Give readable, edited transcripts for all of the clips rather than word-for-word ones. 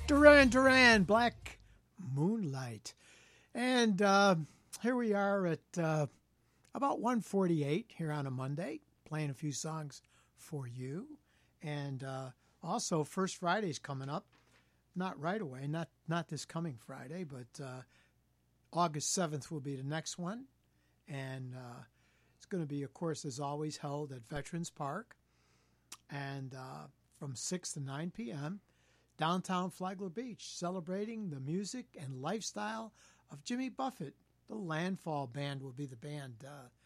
Duran Duran, Black Moonlight. And here we are at about 1:48 here on a Monday, playing a few songs for you. And also, First Friday's coming up. Not right away, not this coming Friday, but August 7th will be the next one. And it's going to be, of course, as always, held at Veterans Park. And from 6 to 9 p.m., downtown Flagler Beach, celebrating the music and lifestyle of Jimmy Buffett. The Landfall Band will be the band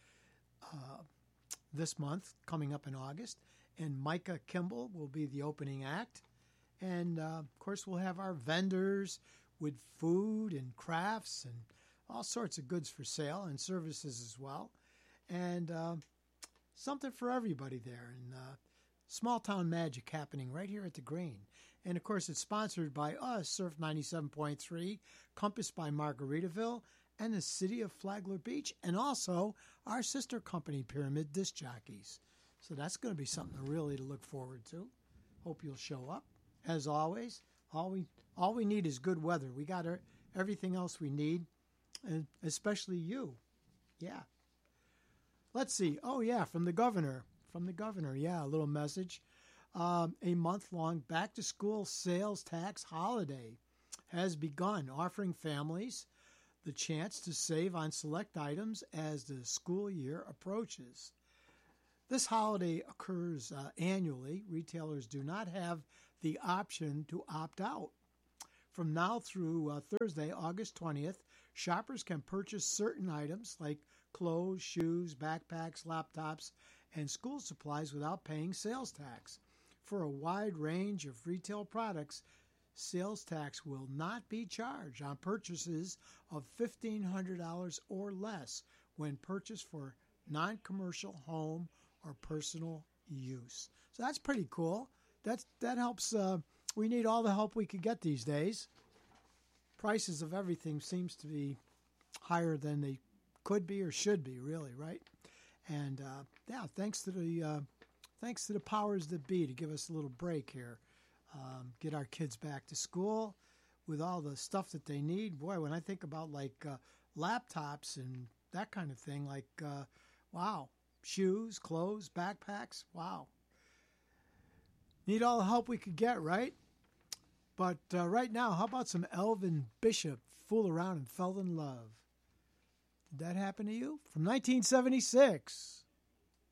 this month, coming up in August. And Micah Kimball will be the opening act. And, of course, we'll have our vendors with food and crafts and all sorts of goods for sale and services as well. And something for everybody there. And small town magic happening right here at the Green. And, of course, it's sponsored by us, Surf 97.3, Compass by Margaritaville, and the city of Flagler Beach, and also our sister company, Pyramid Disc Jockeys. So that's going to be something really to look forward to. Hope you'll show up. As always, all we need is good weather. We got everything else we need, and especially you. Yeah. Let's see. Oh, yeah, from the governor. Yeah, a little message. A month-long back-to-school sales tax holiday has begun, offering families the chance to save on select items as the school year approaches. This holiday occurs annually. Retailers do not have the option to opt out. From now through Thursday, August 20th, shoppers can purchase certain items like clothes, shoes, backpacks, laptops, and school supplies without paying sales tax. For a wide range of retail products, sales tax will not be charged on purchases of $1,500 or less when purchased for non-commercial home or personal use. So that's pretty cool. That helps. We need all the help we could get these days. Prices of everything seems to be higher than they could be or should be, really, right? And yeah, thanks to the powers that be to give us a little break here. Get our kids back to school with all the stuff that they need. Boy, when I think about like laptops and that kind of thing, like, wow, shoes, clothes, backpacks, wow. Need all the help we could get, right? But right now, how about some Elvin Bishop, Fool Around and Fell in Love? Did that happen to you? From 1976.